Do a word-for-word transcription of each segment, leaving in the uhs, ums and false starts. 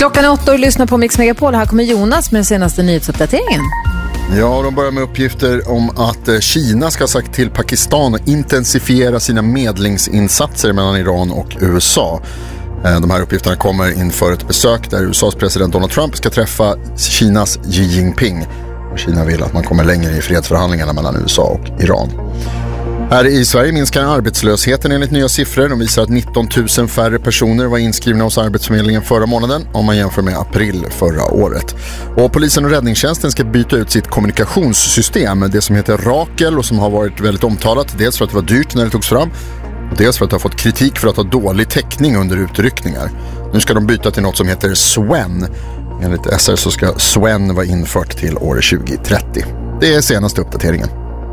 Klockan är åtta och lyssnar på Mix Megapol. Här kommer Jonas med den senaste nyhetsuppdateringen. Ja, de börjar med uppgifter om att Kina ska ha sagt till Pakistan att intensifiera sina medlingsinsatser mellan Iran och U S A. De här uppgifterna kommer inför ett besök där U S A:s president Donald Trump ska träffa Kinas Xi Jinping. Och Kina vill att man kommer längre i fredsförhandlingarna mellan U S A och Iran. Här i Sverige minskar arbetslösheten enligt nya siffror. De visar att nitton tusen färre personer var inskrivna hos Arbetsförmedlingen förra månaden om man jämför med april förra året. Och polisen och räddningstjänsten ska byta ut sitt kommunikationssystem, det som heter Rakel och som har varit väldigt omtalat. Dels för att det var dyrt när det togs fram och dels för att det har fått kritik för att ha dålig täckning under utryckningar. Nu ska de byta till något som heter Swen. Enligt S R så ska Swen vara infört till år tjugo trettio. Det är senaste uppdateringen.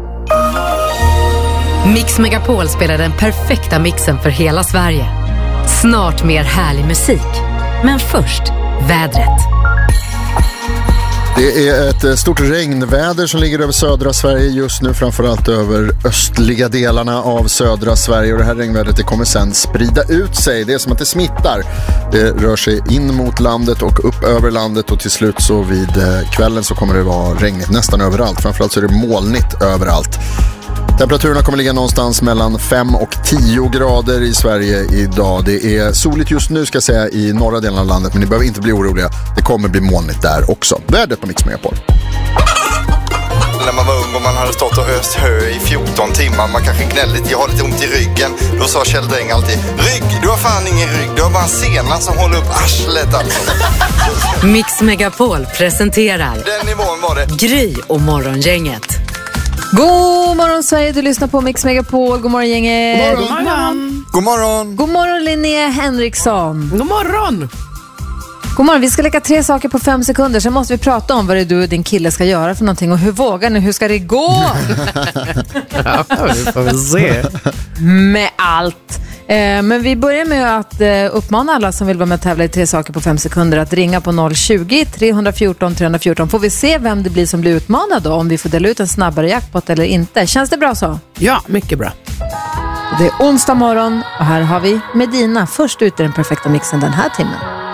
Mix Megapol spelar den perfekta mixen för hela Sverige. Snart mer härlig musik. Men först, vädret. Det är ett stort regnväder som ligger över södra Sverige just nu, framförallt över östliga delarna av södra Sverige. Och det här regnvädret det kommer sen sprida ut sig. Det är som att det smittar. Det rör sig in mot landet och upp över landet och till slut så vid kvällen så kommer det vara regnigt nästan överallt. Framförallt så är det molnigt överallt. Temperaturerna kommer ligga någonstans mellan fem och tio grader i Sverige idag. Det är soligt just nu ska jag säga i norra delen av landet, men ni behöver inte bli oroliga. Det kommer bli molnigt där också. Vädret på Mix Megapol. När man var ung och man hade stått och öst hö i fjorton timmar, man kanske gnälligt, jag har lite ont i ryggen. Då sa Kjell Dräng alltid, rygg, du har fan ingen rygg, du har bara en sena som håller upp arslet alltså. Mix Megapol presenterar Den nivån var det. Gry och morgongänget. God morgon Sverige, du lyssnar på Mix Megapol. God morgon gänget. God morgon. God morgon. God morgon. God morgon Linnea Henriksson. God morgon. God morgon, vi ska lägga tre saker på fem sekunder. Sen måste vi prata om vad det är du och din kille ska göra för någonting. Och hur vågar ni, hur ska det gå? Ja, vi får väl se. Med allt. Eh, men vi börjar med att eh, uppmana alla som vill vara med och tävla i tre saker på fem sekunder att ringa på noll tjugo, tre fjorton, tre fjorton. Får vi se vem det blir som blir utmanad då, om vi får dela ut en snabbare jackpot eller inte. Känns det bra så? Ja, mycket bra. Det är onsdag morgon och här har vi Medina först ut i den perfekta mixen den här timmen.